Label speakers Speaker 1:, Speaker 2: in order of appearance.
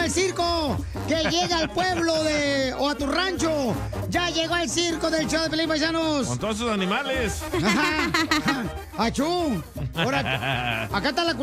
Speaker 1: el circo que llega al pueblo o a tu rancho. Ya llegó el circo del show de Pelín, paisanos.
Speaker 2: Con todos sus animales.
Speaker 1: ¡Achú! Ahora, acá está la